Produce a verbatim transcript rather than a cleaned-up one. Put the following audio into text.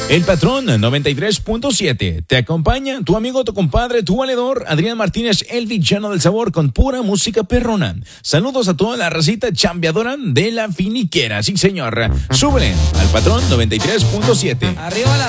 El Patrón noventa y tres punto siete. Te acompaña tu amigo, tu compadre, tu valedor, Adrián Martínez, el villano del sabor, con pura música perrona. Saludos a toda la racita chambeadora de la finiquera. Sí, señor. Súbele al Patrón noventa y tres punto siete. Arriba la